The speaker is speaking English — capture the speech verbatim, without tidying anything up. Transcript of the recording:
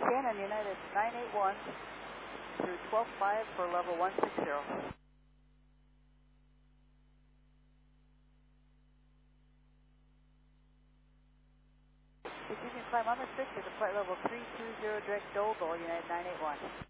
Shannon, United nine eight one through twelve five for level one six zero. If you can climb unrestricted to flight level three two zero direct Dole Dole, United nine eight one.